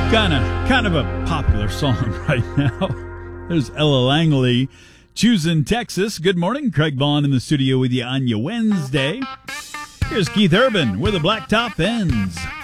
Kind of a popular song right now. There's Ella Langley, Choosing Texas. Good morning. Craig Vaughn in the studio with you on your Wednesday. Here's Keith Urban, Where the Blacktop Ends.